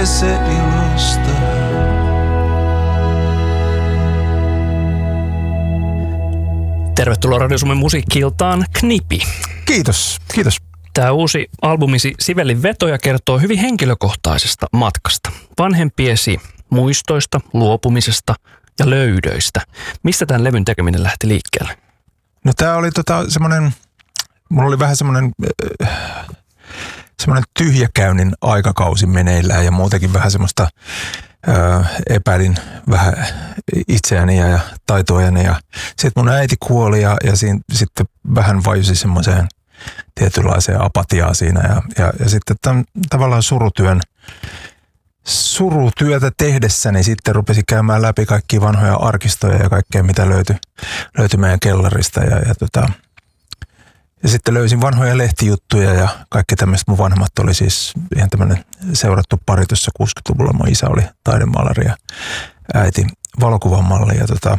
se ilosta. Tervetuloa Radio Suomen musiikki-iltaan Knipi. Kiitos. Tämä uusi albumisi Sivellin vetoja kertoo hyvin henkilökohtaisesta matkasta. Vanhempiesi muistoista, luopumisesta ja löydöistä. Mistä tämän levyn tekeminen lähti liikkeelle? No tää oli semmoinen, mulla oli vähän semmoinen tyhjäkäynnin aikakausi meneillään ja muutenkin vähän semmoista epäilin vähän itseäni ja taitoajani ja sitten mun äiti kuoli ja sitten vähän vajusi semmoiseen tietynlaiseen apatiaan siinä ja sitten tämän tavallaan surutyötä tehdessäni sitten rupesi käymään läpi kaikkia vanhoja arkistoja ja kaikkea mitä löytyi meidän kellarista ja sitten löysin vanhoja lehtijuttuja ja kaikki tämmöistä. Mun vanhemmat oli siis ihan tämmöinen seurattu pari tuossa 60-luvulla. Mun isä oli taidemaalari ja äiti valokuvamalli. Ja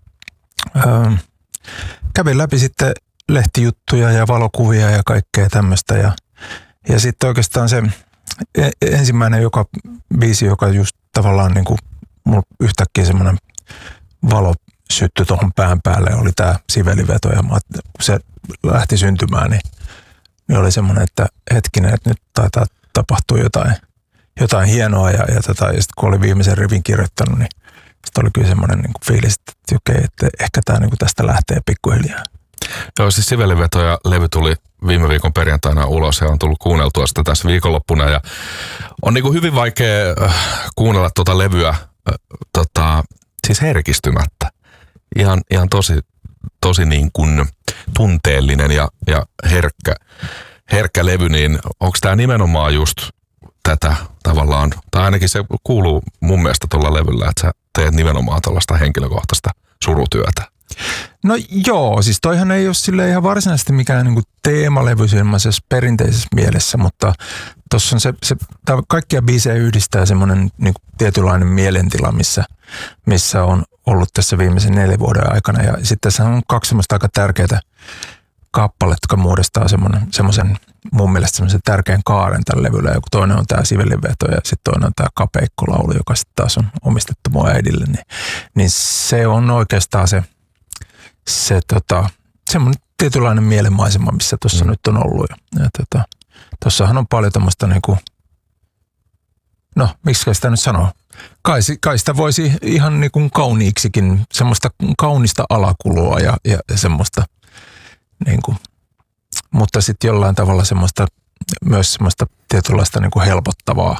kävin läpi sitten lehtijuttuja ja valokuvia ja kaikkea tämmöistä. Ja sitten oikeastaan se ensimmäinen biisi, joka just tavallaan niin kuin mulla yhtäkkiä semmoinen valo syttyi tuohon pään päälle, oli tämä Sivellin veto. Ja kun se lähti syntymään, niin oli semmoinen, että hetkinen, että nyt taitaa tapahtua jotain hienoa. Ja sitten kun oli viimeisen rivin kirjoittanut, niin sitten oli kyllä semmoinen niin kuin fiilis, että okei, että ehkä tämä niin kuin tästä lähtee pikkuhiljaa. Joo, siis Sivellin veto ja levy tuli viime viikon perjantaina ulos ja on tullut kuunneltua sitä tässä viikonloppuna. Ja on niin kuin hyvin vaikea kuunnella tuota levyä siis herkistymättä. Ihan tosi niin kuin tunteellinen ja herkkä levy, niin onko tämä nimenomaan just tätä tavallaan, tai ainakin se kuuluu mun mielestä tuolla levyllä, että sä teet nimenomaan tuollaista henkilökohtaista surutyötä? No joo, siis toihan ei ole sille ihan varsinaisesti mikään niinku teemalevy semmoisessa perinteisessä mielessä, mutta tuossa on se kaikkia biisejä yhdistää semmoinen niinku tietynlainen mielentila, missä on ollut tässä viimeisen 4 vuoden aikana. Ja sitten tässä on 2 semmoista aika tärkeää kappaletta, jotka muodostaa semmoisen mun mielestä semmoisen tärkeän kaaren tällä levyllä. Joku toinen on tämä Sivellin veto ja sitten toinen on tämä Kapeikkolaulu, joka sitten taas on omistettu mun äidille. Niin se on oikeastaan se semmoinen tietynlainen mielenmaisema, missä tuossa nyt on ollut. Ja tuossahan on paljon tämmöistä niinku, no miksi sitä nyt sanoo? Kai sitä voisi ihan niin kuin kauniiksikin, semmoista kaunista alakulua ja semmoista, niin kuin, mutta sitten jollain tavalla myös semmoista tietynlaista niin kuin helpottavaa,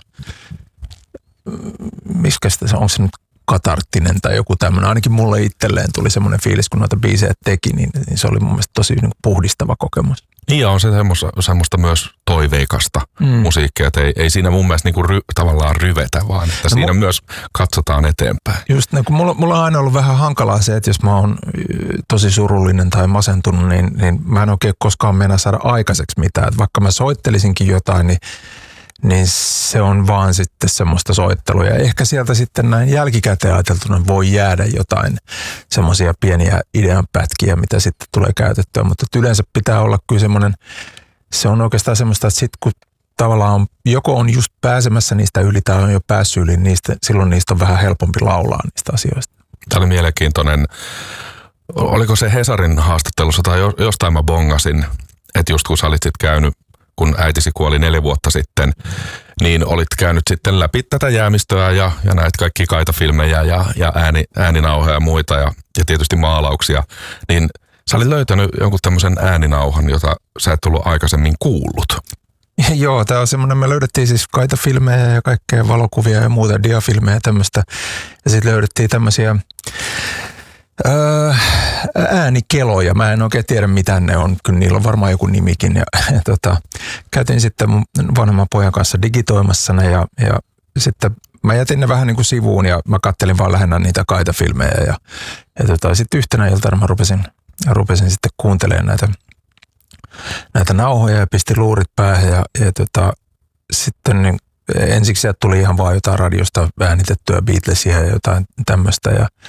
miksi sitä onko se nyt katarttinen tai joku tämmöinen. Ainakin mulle itselleen tuli semmoinen fiilis, kun noita biisejä teki, niin se oli mun mielestä tosi niin kuin puhdistava kokemus. Niin ja on se semmoista myös toiveikasta musiikkia, että ei siinä mun mielestä niinku tavallaan ryvetä, vaan että siinä myös katsotaan eteenpäin. Just niin, kun mulla on aina ollut vähän hankalaa se, että jos mä oon tosi surullinen tai masentunut, niin mä en oikein koskaan mennä saada aikaiseksi mitään. Että vaikka mä soittelisinkin jotain, niin se on vaan sitten semmoista soittelua. Ja ehkä sieltä sitten näin jälkikäteen ajateltuna voi jäädä jotain semmoisia pieniä ideanpätkiä, mitä sitten tulee käytettyä. Mutta yleensä pitää olla kyllä semmoinen, se on oikeastaan semmoista, että sitten kun tavallaan joko on just pääsemässä niistä yli tai on jo päässyt yli, silloin niistä on vähän helpompi laulaa niistä asioista. Tämä oli mielenkiintoinen. Oliko se Hesarin haastattelussa tai jostain mä bongasin, että just kun sä olit sitten käynyt, kun äitisi kuoli 4 vuotta sitten, niin olit käynyt sitten läpi tätä jäämistöä ja näitä kaikkia kaitafilmejä ja ääninauhoja ja muita ja tietysti maalauksia, niin sä olit löytänyt jonkun tämmöisen ääninauhan, jota sä et tullut aikaisemmin kuullut. Joo, tämä on semmoinen, me löydettiin siis kaitafilmejä ja kaikkea valokuvia ja muuta, diafilmejä ja tämmöistä, ja sitten löydettiin tämmöisiä äänikeloja. Mä en oikein tiedä, mitä ne on. Kyllä niillä on varmaan joku nimikin. Ja käytin sitten mun vanhemman pojan kanssa digitoimassa ne ja sitten mä jätin ne vähän niin kuin sivuun ja mä kattelin vaan lähinnä niitä kaitafilmejä. Ja sitten yhtenä iltana mä rupesin sitten kuuntelemaan näitä nauhoja ja pistin luurit päähän ja sitten niin ensiksi sieltä tuli ihan vaan jotain radiosta äänitettyä Beatlesia ja jotain tämmöistä ja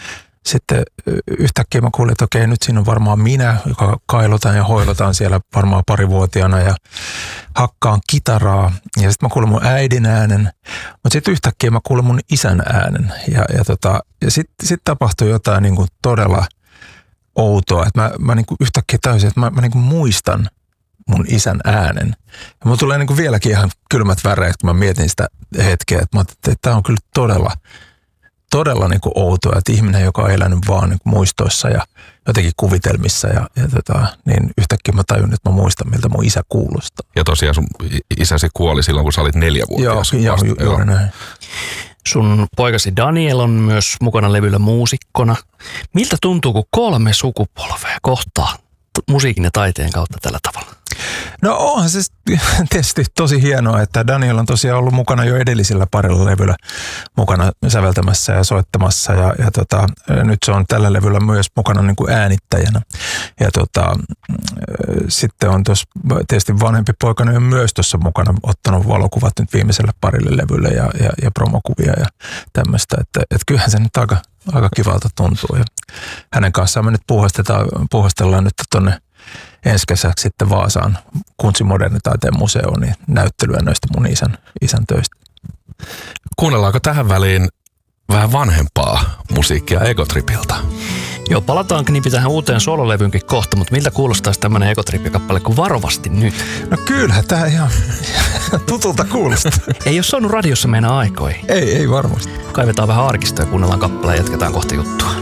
sitten yhtäkkiä mä kuulin, että okei, nyt siinä on varmaan minä, joka kailotan ja hoilotan siellä varmaan parivuotiaana ja hakkaan kitaraa. Ja sitten mä kuulin mun äidin äänen, mutta sitten yhtäkkiä mä kuulin mun isän äänen. Ja sitten tapahtui jotain niin kuin todella outoa, että mä niin kuin yhtäkkiä täysin, että mä niin kuin muistan mun isän äänen. Ja mulla tulee niin kuin vieläkin ihan kylmät väreet, kun mä mietin sitä hetkeä, että mä ajattelin, että tämä on kyllä todella niin kuin outoa, että ihminen, joka on elänyt vaan niin kuin muistoissa ja jotenkin kuvitelmissa niin yhtäkkiä mä tajun, että mä muistan, miltä mun isä kuulostaa. Ja tosiaan sun isäsi kuoli silloin, kun sä olit 4-vuotias. Joo, juuri näin. Sun poikasi Daniel on myös mukana levyllä muusikkona. Miltä tuntuu, kun 3 sukupolvea kohtaa musiikin ja taiteen kautta tällä tavalla? No onhan se tietysti tosi hienoa, että Daniel on tosiaan ollut mukana jo edellisillä parilla levyllä mukana säveltämässä ja soittamassa ja nyt se on tällä levyllä myös mukana niin kuin äänittäjänä. Ja sitten on tuossa tietysti vanhempi poikani on myös tuossa mukana ottanut valokuvat nyt viimeiselle parille levylle ja promokuvia ja tämmöistä, että kyllähän se nyt aika kivalta tuntuu. Ja hänen kanssaan me nyt puuhastellaan nyt tuonne ensi kesäksi sitten Vaasaan Kunsi modernitaiteen museoon niin näyttelyä noista mun isän töistä. Kuunnellaanko tähän väliin vähän vanhempaa musiikkia Egotripilta? Joo, palataan Knipi tähän uuteen sololevynkin kohta, mutta miltä kuulostaisi tämmöinen Egotrippi-kappale kuin Varovasti nyt? No kyllähän tää ihan tutulta kuulostaa. Ei ole soinut radiossa meidän aikoihin. Ei varmasti. Kaivetaan vähän arkistoa ja kuunnellaan kappaleen ja jatketaan kohta juttua.